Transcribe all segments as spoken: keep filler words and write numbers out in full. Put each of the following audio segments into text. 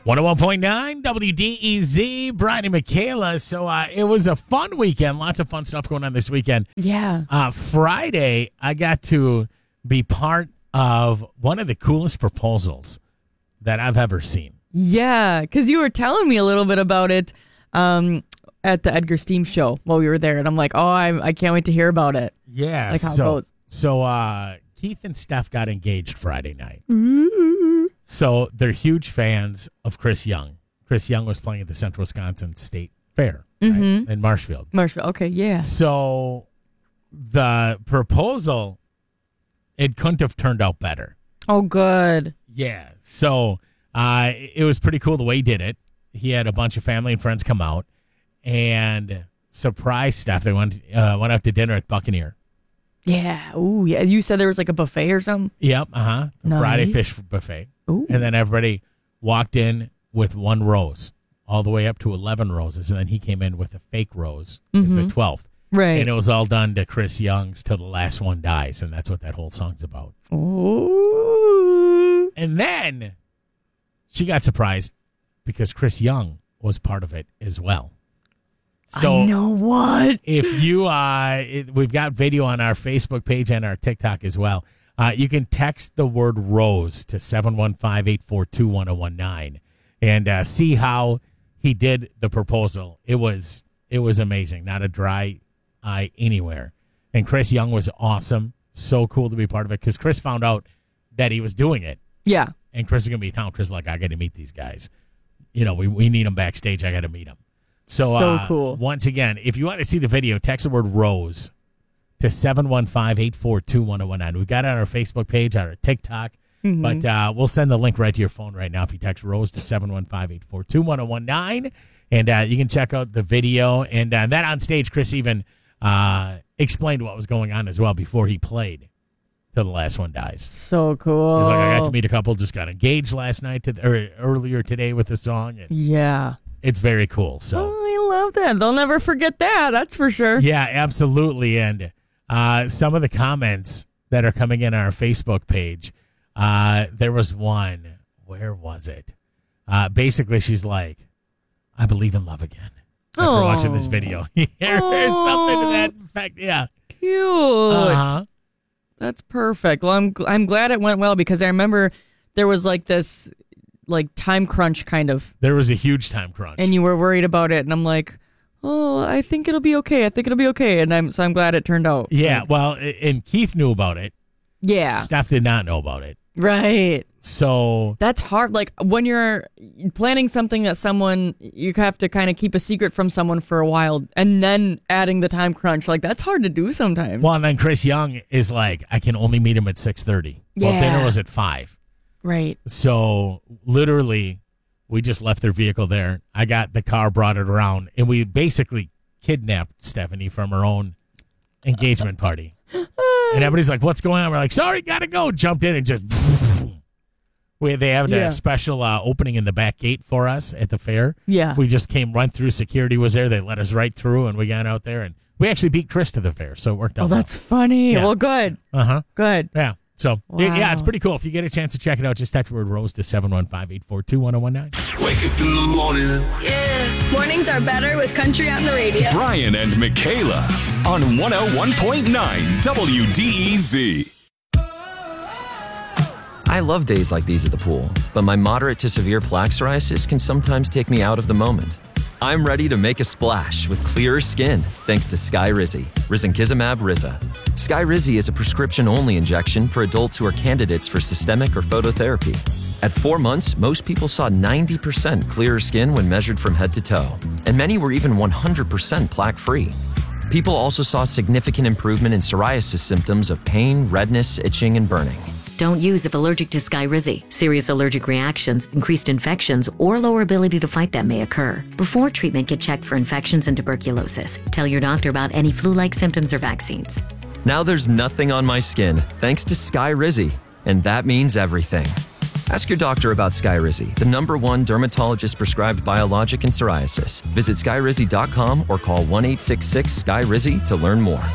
one oh one point nine W D E Z, Brian and Michaela. So uh, it was a fun weekend. Lots of fun stuff going on this weekend. Yeah. Uh, Friday, I got to be part of one of the coolest proposals that I've ever seen. Yeah, because you were telling me a little bit about it um, at the Edgar Steam show while we were there. And I'm like, oh, I, I can't wait to hear about it. Yeah. Like how so, it goes. So uh, Keith and Steph got engaged Friday night. Mm-hmm. So they're huge fans of Chris Young. Chris Young was playing at the Central Wisconsin State Fair Mm-hmm. right, in Marshfield. Marshfield, okay, yeah. So the proposal, it couldn't have turned out better. Oh, good. Yeah. So uh, it was pretty cool the way he did it. He had a bunch of family and friends come out and surprise Steph. They went uh, went out to dinner at Buccaneer. Yeah. Ooh, yeah. You said there was like a buffet or something? Yep. Uh-huh. The Nice. Friday fish buffet. Ooh. And then everybody walked in with one rose, all the way up to eleven roses. And then he came in with a fake rose as Mm-hmm. the twelfth. Right. And it was all done to Chris Young's Till the Last One Dies. And that's what that whole song's about. Ooh. And then she got surprised because Chris Young was part of it as well. So I know what. if you, uh, it, we've got video on our Facebook page and our TikTok as well. Uh, you can text the word rose to seven one five, eight four two, one oh one nine and uh, see how he did the proposal. It was it was amazing. Not a dry eye anywhere. And Chris Young was awesome. So cool to be part of it because Chris found out that he was doing it. Yeah. And Chris is going to be in town. Chris is like, I got to meet these guys. You know, we, we need them backstage. I got to meet them. So, So uh, cool. Once again, if you want to see the video, text the word rose to seven one five, eight four two, one oh one nine. We've got it on our Facebook page, on our TikTok, Mm-hmm. but uh, we'll send the link right to your phone right now if you text rose to seven one five, eight four two, one oh one nine. And uh, you can check out the video. And uh, that on stage, Chris even uh, explained what was going on as well before he played Till the Last One Dies. So cool. He's like, I got to meet a couple, just got engaged last night to, or earlier today with the song. And Yeah. it's very cool. So. Oh, I love that. They'll never forget that. That's for sure. Yeah, absolutely. And uh, some of the comments that are coming in our Facebook page, uh, there was one. Where was it? Uh, basically, she's like, I believe in love again. After Oh. watching this video. Something to that effect. Yeah. Cute. Uh-huh. That's perfect. Well, I'm gl- I'm glad it went well because I remember there was like this like time crunch kind of, There was a huge time crunch. and you were worried about it, and I'm like, oh, I think it'll be okay. I think it'll be okay, and I'm so I'm glad it turned out. yeah, Like, well, and Keith knew about it. yeah, Steph did not know about it. right. So, That's hard. Like when you're planning something that someone you have to kind of keep a secret from someone for a while, and then adding the time crunch, like that's hard to do sometimes. well, and then Chris Young is like, I can only meet him at six thirty. Well, Yeah. dinner was at five. Right. So literally, we just left their vehicle there. I got the car, brought it around, and we basically kidnapped Stephanie from her own engagement party. And everybody's like, what's going on? We're like, sorry, gotta go. Jumped in and just... We, they had Yeah. a special uh, opening in the back gate for us at the fair. Yeah. We just came run through. Security was there. They let us right through, and we got out there. And we actually beat Chris to the fair, so it worked out Oh, that's funny. Yeah. Well, good. well. Uh-huh. Good. Yeah. So, yeah, yeah, it's Wow. pretty cool. If you get a chance to check it out, just text the word rose to seven one five, eight four two, one oh one nine. Wake up in the morning. Mornings are better with country on the radio. Brian and Michaela on one oh one point nine W D E Z. I love days like these at the pool, but my moderate to severe plaque psoriasis can sometimes take me out of the moment. I'm ready to make a splash with clearer skin thanks to Skyrizi, risankizumab Riza. Skyrizi is a prescription-only injection for adults who are candidates for systemic or phototherapy. At four months, most people saw ninety percent clearer skin when measured from head to toe, and many were even one hundred percent plaque-free. People also saw significant improvement in psoriasis symptoms of pain, redness, itching, and burning. Don't use if allergic to Skyrizi. Serious allergic reactions, increased infections, or lower ability to fight them may occur. Before treatment, get checked for infections and tuberculosis. Tell your doctor about any flu-like symptoms or vaccines. Now there's nothing on my skin thanks to Skyrizi, and that means everything. Ask your doctor about Skyrizi, the number one dermatologist-prescribed biologic in psoriasis. Visit skyrizi dot com or call one eight six six, S K Y R I Z I to learn more.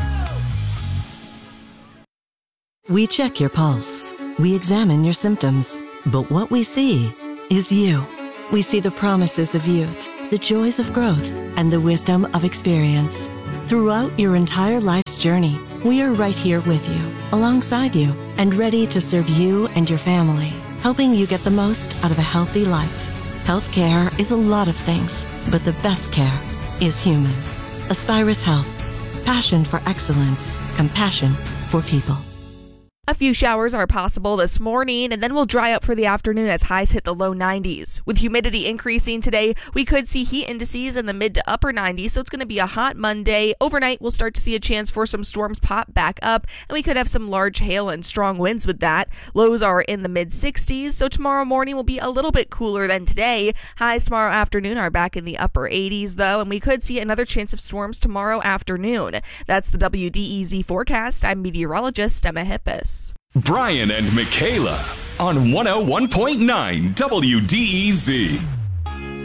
We check your pulse. We examine your symptoms. But what we see is you. we see the promises of youth, the joys of growth, and the wisdom of experience. Throughout your entire life's journey, we are right here with you, alongside you, and ready to serve you and your family, helping you get the most out of a healthy life. Healthcare is a lot of things, but the best care is human. Aspirus Health. Passion for excellence. Compassion for people. A few showers are possible this morning, and then we'll dry up for the afternoon as highs hit the low nineties. With humidity increasing today, we could see heat indices in the mid to upper nineties, so it's going to be a hot Monday. Overnight, we'll start to see a chance for some storms pop back up, and we could have some large hail and strong winds with that. Lows are in the mid sixties, so tomorrow morning will be a little bit cooler than today. Highs tomorrow afternoon are back in the upper eighties, though, and we could see another chance of storms tomorrow afternoon. That's the W D E Z forecast. I'm meteorologist Emma Hippis. Brian and Michaela on one oh one point nine W D E Z.